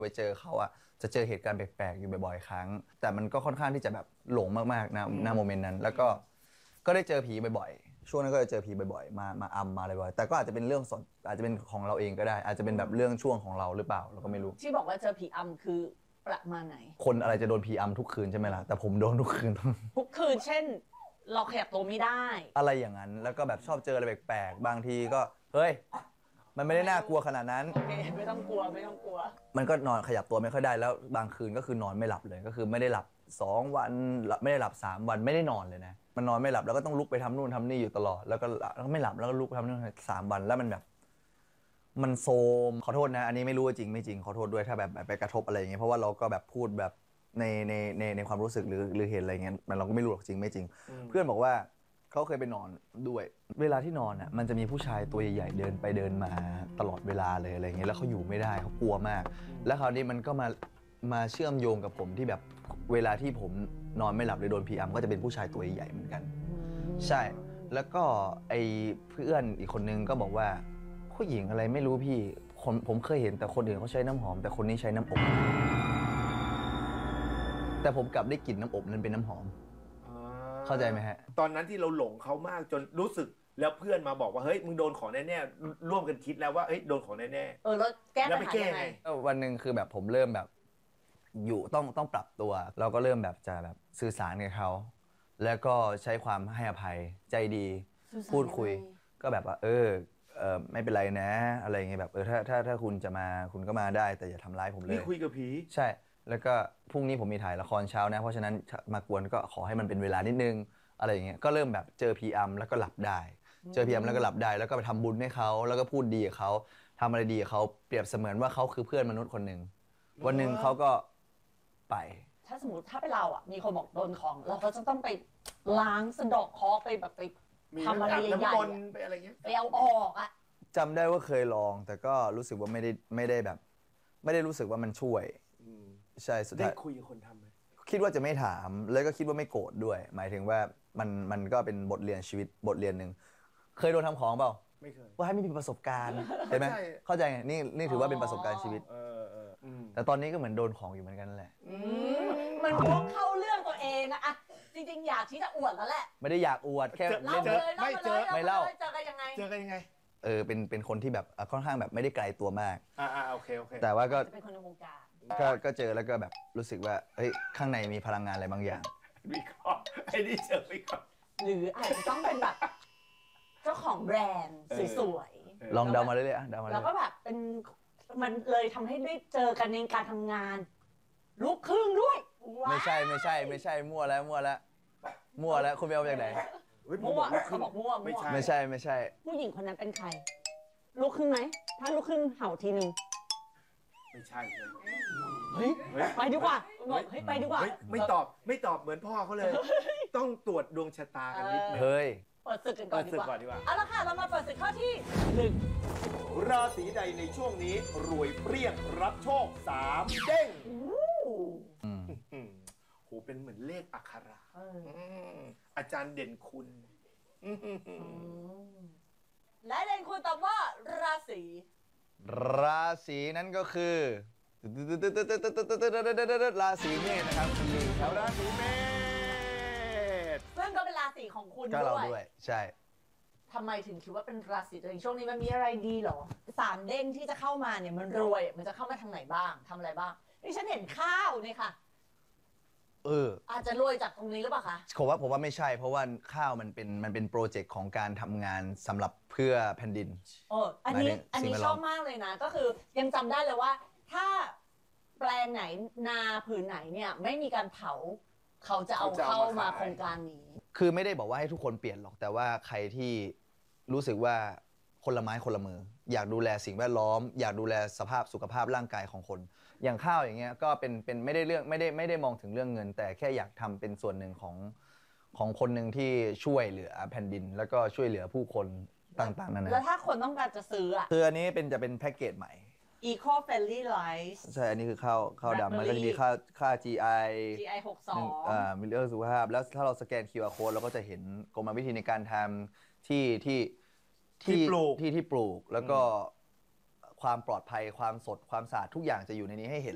ไปเจอเขาอะจะเจอเหตุการณ์แปลกๆอยู่บ่อยๆครั้งแต่มันก็ค่อนข้างที่จะแบบหลงมากๆนะโมเมนต์นั้นแล้วก็ได้เจอผีบ่อยๆช่วงนั้นก็จะเจอผีบ่อยๆมามาอะไรบ่อยแต่ก็อาจจะเป็นเรื่องสดอาจจะเป็นของเราเองก็ได้อาจจะเป็นแบบเรื่องช่วงของเราหรือเปล่าเราก็ไม่รู้ที่บอกว่าเจอผีอำคือประมาณไหนคนอะไรจะโดนผีอำทุกคืนใช่ไหมล่ะแต่ผมโดนทุกคืนทุกคืนเช่นเราขยับตัวไม่ได้อะไรอย่างนั้นแล้วก็แบบชอบเจออะไรแปลกๆบางทีก็เฮ้ยมันไม่ได้น่ากลัวขนาดนั้นโอเคไม่ต้องกลัวมันก็นอนขยับตัวไม่ค่อยได้แล้วบางคืนก็คือนอนไม่หลับเลยก็คือไม่ได้หลับ2 วันไม่ได้หลับ3 วันไม่ได้นอนเลยนะมันนอนไม่หลับแล้วก็ต้องลุกไปทำนู่นทำนี่อยู่ตลอดแล้วก็ไม่หลับแล้วก็ลุกไปทำนู่น3 วันแล้วมันแบบมันโซมขอโทษนะอันนี้ไม่รู้ว่าจริงไม่จริงขอโทษด้วยถ้าแบบไปกระทบอะไรอย่างเงี้ยเพราะว่าเราก็แบบพูดแบบในความรู้สึกหรือเห็นอะไรเงี้ยมันเราก็ไม่รู้หรอกจริงไม่จริงเพื่อนบอกว่าเขาเคยไปนอนด้วยเวลาที่นอนอ่ะมันจะมีผู้ชายตัวใหญ่ๆเดินไปเดินมาตลอดเวลาเลยอะไรเงี้ยแล้วเขาอยู่ไม่ได้เขากลัวมากแล้วคราวนี้มันก็มาเชื่อมโยงกับผมที่แบบเวลาที่ผมนอนไม่หลับเลยโดนผีอำก็จะเป็นผู้ชายตัวใหญ่เหมือนกันใช่แล้วก็ไอ้เพื่อนอีกคนนึงก็บอกว่าผู้หญิงอะไรไม่รู้พี่ผมเคยเห็นแต่คนอื่นเขาใช้น้ำหอมแต่คนนี้ใช้น้ำอบแต่ผมกลับได้กลิ่นน้ำอบนั้นเป็นน้ำหอมเข้าใจไหมฮะตอนนั้นที่เราหลงเขามากจนรู้สึกแล้วเพื่อนมาบอกว่าเฮ้ยมึงโดนของแน่ๆร่วมกันคิดแล้วว่าเฮ้ยโดนของแน่ๆแล้วแก้ปัญหายังไงวันหนึ่งคือแบบผมเริ่มแบบอยู่ต้องปรับตัวเราก็เริ่มแบบจะแบบสื่อสารกับเขาแล้วก็ใช้ความให้อภัยใจดีพูดคุยก็แบบว่าไม่เป็นไรนะอะไรเงี้ยแบบถ้าคุณจะมาคุณก็มาได้แต่อย่าทำร้ายผมเลยนี่คุยกับผีใช่แล้วก็พรุ่งนี้ผมมีถ่ายละครเช้านะเพราะฉะนั้นมากวนก็ขอให้มันเป็นเวลานิดนึงอะไรอย่างเงี้ยก็เริ่มแบบเจอผีอำแล้วก็หลับได้เจอผีอำแล้วก็หลับได้แล้วก็ไปทำบุญให้เขาแล้วก็พูดดีกับเขาทำอะไรดีกับเขาเปรียบเสมือนว่าเขาคือเพื่อนมนุษย์คนหนึ่งวันหนึ่งเขาก็ไปถ้าสมมติถ้าเป็นเราอ่ะมีคนบอกโดนของเราก็จะต้องไปล้างสะดอกเคราะห์ไปแบบไปทำอะไรใหญ่ๆไปอะไรเงี้ยไปเอาออกอ่ะจำได้ว่าเคยลองแต่ก็รู้สึกว่าไม่ได้แบบไม่ได้รู้สึกว่ามันช่วยใช่สุดท้ายได้คุยกับคนทำไหมคิดว่าจะไม่ถามแล้วก็คิดว่าไม่โกรธด้วยหมายถึงว่ามันก็เป็นบทเรียนชีวิตบทเรียนหนึ่งเคยโดนทำของเปล่าไม่เคยว่าให้ไม่มีประสบการณ์เห็นไหมเข้าใจไงนี่ถือว่าเป็นประสบการณ์ชีวิตแต่ตอนนี้ก็เหมือนโดนของอยู่เหมือนกันแหละมันวกเข้าเรื่องตัวเองอะจริงๆอยากที่จะอวดแล้วแหละไม่ได้อยากอวดแค่เล่าเลยไม่เล่าเจอกันยังไงเป็นคนที่แบบค่อนข้างแบบไม่ได้ไกลตัวมากโอเคแต่ว่าก็เป็นคนในวงการก็เจอแล้วก็แบบรู้สึกว่าเฮ้ยข้างในมีพลังงานอะไรบางอย่างวิเคราะห์ไอ้นี่เจอวิเคราะห์หรืออาจจะต้องเป็นแบบเจ้าของแบรนด์สวยๆลองเดามาเรื่อยๆเดามาเรื่อยๆแล้วก็แบบเป็นมันเลยทำให้ได้เจอกันในการทำงานลูกครึ่งด้วยไม่ใช่มั่วแล้วคุณไปเอาจากไหนมั่วเขาบอกมั่วไม่ใช่ผู้หญิงคนนั้นเป็นใครลูกครึ่งไหมถ้าลูกครึ่งเห่าทีนึงไม่ใช่เฮ้ยไปดีกว่าบอกเฮ้ยไปดีกว่าไม่ตอบเหมือนพ่อเขาเลยต้องตรวจดวงชะตากันนิดนึงเฮ้ยเปิดศึกกันก่อนดีกว่าเอาละค่ะเรามาเปิดศึกข้อที่1 ราศีใดในช่วงนี้รวยเปรี้ยงรับโชค3เด้งโหเป็นเหมือนเลขอักขระอาจารย์เด่นคุณและเด่นคุณตอบว่าราศีนั้นก็คือราศีเมษนะครับคุณลิงครับราศีเมษซึ่งก็เป็นราศีของคุณด้วยใช่ทำไมถึงคิดว่าเป็นราศีตัวเองช่วงนี้มันมีอะไรดีหรอ3เด้งที่จะเข้ามาเนี่ยมันรวยมันจะเข้ามาทางไหนบ้างทำอะไรบ้างนี่ฉันเห็นข้าวนี่ค่ะอาจจะรวยจากตรงนี้หรือเปล่าคะผมว่าไม่ใช่เพราะว่าข้าวมันเป็นโปรเจกต์ของการทำงานสำหรับเพื่อแผ่นดินอันนี้ชอบมากเลยนะก็คือยังจำได้เลยว่าถ้าแปลงไหนนาผืนไหนเนี่ยไม่มีการเผาเขาจะเอาเข้ามาโครงการนี้คือไม่ได้บอกว่าให้ทุกคนเปลี่ยนหรอกแต่ว่าใครที่รู้สึกว่าคนละไม้คนละมืออยากดูแลสิ่งแวดล้อมอยากดูแลสภาพสุขภาพร่างกายของคนอย่างข้าวอย่างเงี้ยก็เป็นไม่ได้มองถึงเรื่องเงินแต่แค่อยากทำเป็นส่วนหนึ่งของคนหนึ่งที่ช่วยเหลือแผ่นดินแล้วก็ช่วยเหลือผู้คนต่างๆนั่นนะแล้วถ้าคนต้องการจะซื้อคืออันนี้จะเป็นแพ็กเกจใหม่ Eco Friendly Rice ใช่อันนี้คือข้าวดำมันก็จะมีค่า GI 62 มีเรื่องสุขภาพแล้วถ้าเราสแกน QR code เราก็จะเห็นกรรมวิธีในการทำที่ปลูกแล้วก็ความปลอดภัยความสดความสะอาดทุกอย่างจะอยู่ในนี้ให้เห็น